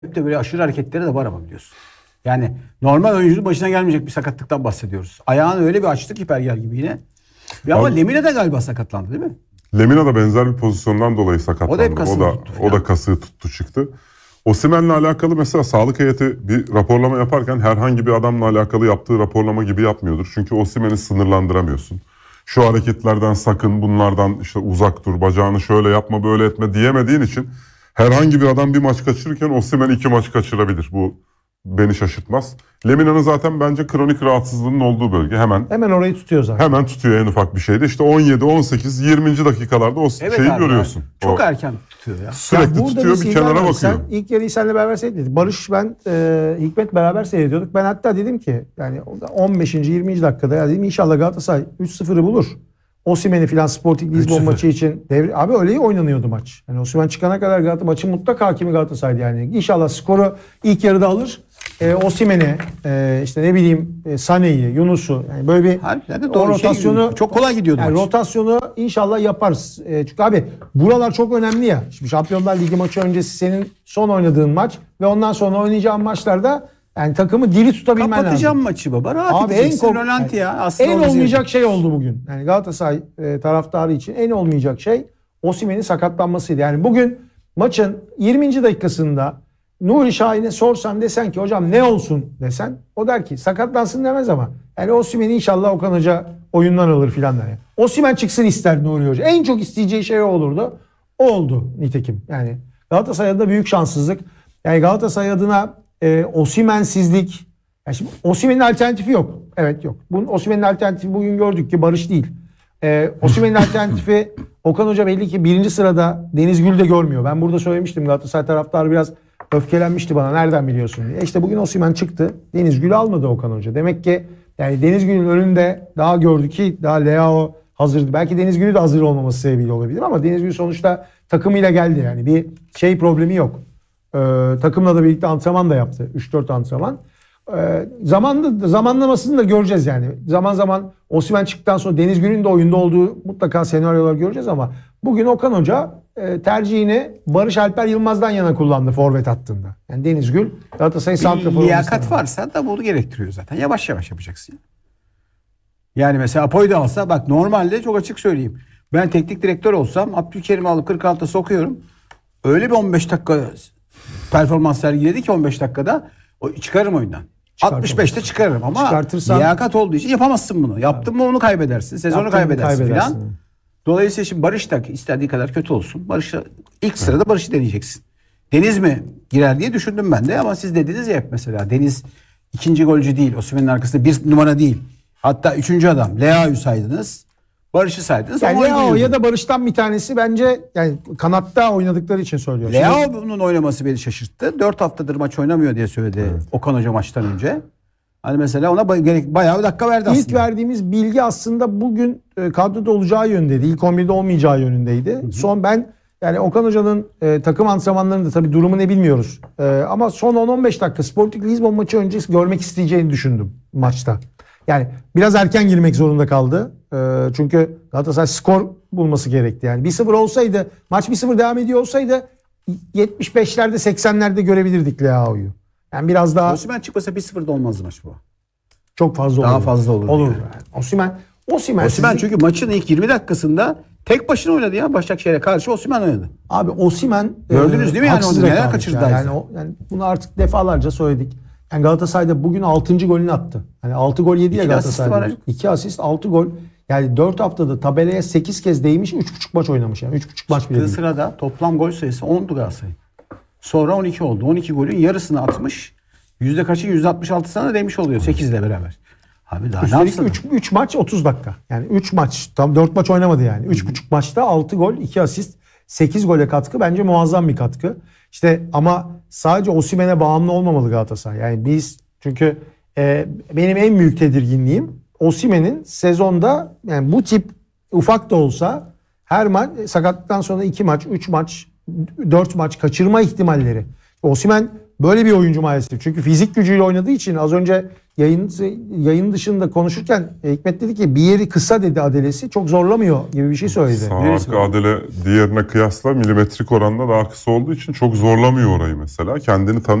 Hep de böyle aşırı hareketleri de var ama biliyorsun. Yani normal oyuncunun başına gelmeyecek bir sakatlıktan bahsediyoruz. Ayağını öyle bir açtı ki Pergel gibi yine. Ama Lemina da galiba sakatlandı değil mi? Lemina da benzer bir pozisyondan dolayı sakatlandı. O da hep kasını tuttu O da kasığı tuttu çıktı. Osimhen'le alakalı mesela sağlık heyeti bir raporlama yaparken herhangi bir adamla alakalı yaptığı raporlama gibi yapmıyordur. Çünkü Osimhen'i sınırlandıramıyorsun. Şu hareketlerden sakın, bunlardan işte uzak dur, bacağını şöyle yapma, böyle etme diyemediğin için herhangi bir adam bir maç kaçırırken Osimhen 2 maç kaçırabilir. Bu beni şaşırtmaz. Lemina'nın zaten bence kronik rahatsızlığının olduğu bölge. Hemen orayı tutuyor zaten. Hemen tutuyor en ufak bir şeyde. İşte 17, 18, 20 dakikalarda o şeyi görüyorsun. Çok erken tutuyor ya. Sürekli tutuyor, bir kenara bakıyor. Sen ilk yarıyı seninle beraber seyrettik. Barış, Hikmet beraber seyrediyorduk. Ben hatta dedim ki yani 15. 20. dakikada ya dedim inşallah Galatasaray 3-0'ı bulur. Osimhen'i filan Sporting Lisbon maçı için abi öyle oynanıyordu maç. Yani Osimhen çıkana kadar Galatasaray maçın mutlak hakimi Galatasaray'dı yani. İnşallah skoru ilk yarıda alır. Osimhen'i işte ne bileyim Sané'yi, Yunus'u yani böyle bir o rotasyonu çok kolay gidiyordu yani maç. Rotasyonu inşallah yaparız. Çünkü abi buralar çok önemli ya. Şimdi Şampiyonlar Ligi maçı öncesi senin son oynadığın maç ve ondan sonra oynayacağın maçlarda yani takımı diri tutabilmen lazım. Kapatacağım maçı baba. Rahat abi edeceksin. Rölanti ya. Aslında en olmayacak şey oldu bugün. Yani Galatasaray taraftarı için en olmayacak şey Osimhen'in sakatlanmasıydı. Yani bugün maçın 20. dakikasında Nuri Şahin'e sorsan desen ki hocam ne olsun desen o der ki sakatlansın demez ama yani Osimhen'i inşallah Okan Hoca oyundan alır filan der. Yani. Osimhen çıksın ister Nuri Hoca. En çok isteyeceği şey o olurdu. O oldu nitekim. Yani Galatasaray adına büyük şanssızlık. Yani Galatasaray adına Osimhen'sizlik. Yani şimdi Osimhen'in alternatifi yok. Evet yok. Osimhen'in alternatifi bugün gördük ki Barış değil. Osimhen'in alternatifi Okan Hoca belli ki 1. sırada Deniz Gül de görmüyor. Ben burada söylemiştim Galatasaray taraftarı biraz öfkelenmişti bana nereden biliyorsun diye. İşte bugün Osimhen çıktı. Deniz Gül'ü almadı Okan Hoca. Demek ki yani Deniz Gül'ün önünde daha gördü ki daha Leao hazırdı. Belki Deniz Gül'ü de hazır olmaması sebebiyle olabilir ama Deniz Gül sonuçta takımıyla geldi yani. Bir problemi yok. Takımla da birlikte antrenman da yaptı. 3-4 antrenman. Zamanlamasını da göreceğiz yani. Zaman zaman Osimhen çıktıktan sonra Deniz Gül'ün de oyunda olduğu mutlaka senaryolar göreceğiz ama bugün Okan Hoca tercihini Barış Alper Yılmaz'dan yana kullandı forvet hattında. Yani Deniz Gül Galatasaray santrafor. Liyakat varsa da bunu gerektiriyor zaten. Yavaş yavaş yapacaksın. Yani mesela Apo'yu da alsa bak normalde çok açık söyleyeyim. Ben teknik direktör olsam Abdülkerim'i alıp 46'a sokuyorum. Öyle bir 15 dakika performans sergiledi ki 15 dakikada çıkarırım oyundan. 65'te çıkarırım ama liyakat olduğu için yapamazsın bunu. Yaptın mı onu kaybedersin. Sezonu kaybedersin filan. Dolayısıyla şimdi Barış da istediği kadar kötü olsun. Barış'ı ilk sırada Barış'ı deneyeceksin. Deniz mi girer diye düşündüm ben de ama siz dediniz ya hep mesela Deniz ikinci golcü değil. Osimhen'in arkasında bir numara değil. Hatta üçüncü adam. Leao'yu saydınız. Barış'ı saydınız. Yani Leao ya da Barış'tan bir tanesi bence yani kanatta oynadıkları için söylüyorum. Leao'nun oynaması beni şaşırttı. 4 haftadır maç oynamıyor diye söyledi Okan Hoca maçtan önce. Hani mesela ona bayağı bir dakika verdi aslında. İlk verdiğimiz bilgi aslında bugün kadroda olacağı yönündeydi. İlk 11'de olmayacağı yönündeydi. Son ben yani Okan Hoca'nın takım antrenmanlarında tabii durumu ne bilmiyoruz. Ama son 10-15 dakika Sporting Lisbon maçı öncesi görmek isteyeceğini düşündüm maçta. Yani biraz erken girmek zorunda kaldı. Çünkü Galatasaray skor bulması gerekti. Yani 1-0 olsaydı, maç 1-0 devam ediyor olsaydı 75'lerde 80'lerde görebilirdik Leao'yu. Yani biraz daha Osimhen çıkmasa 1-0'da olmazdı maç bu. Çok fazla daha fazla olurdu. Olur. Yani. Osimhen çünkü maçın ilk 20 dakikasında tek başına oynadı ya. Başakşehir'e karşı Osimhen oynadı. Abi Osimhen gördünüz değil mi yani onu neler kaçırdı yani bunu artık defalarca söyledik. Yani Galatasaray'da bugün 6. golünü attı. Yani 6 gol yedi ya Galatasaray'da. 2 asist 6 gol. Yani 4 haftada tabelaya 8 kez değmiş 3,5 maç oynamış yani. 3,5 maç bile değil. Sırada toplam gol sayısı 10'du Galatasaray. Sonra 12 oldu. 12 golün yarısını atmış. Yüzde kaçı? %66'sına da değmiş oluyor 8 ile beraber. Abi daha üstelik ne yapsın? 3 maç 30 dakika. Yani 3 maç. Tam 4 maç oynamadı yani. 3,5 maçta 6 gol, 2 asist, 8 gole katkı bence muazzam bir katkı. İşte ama sadece Osimhen'e bağımlı olmamalı Galatasaray. Yani biz çünkü benim en büyük tedirginliğim Osimhen'in sezonda yani bu tip ufak da olsa her maç sakatlıktan sonra 2 maç, 3 maç, 4 maç kaçırma ihtimalleri. Osimhen böyle bir oyuncu maalesef. Çünkü fizik gücüyle oynadığı için az önce yayın dışında konuşurken Hikmet dedi ki bir yeri kısa dedi Adelesi. Çok zorlamıyor gibi bir şey söyledi. Sağ Neresi arka var? Adele diğerine kıyasla milimetrik oranda daha kısa olduğu için çok zorlamıyor orayı mesela. Kendini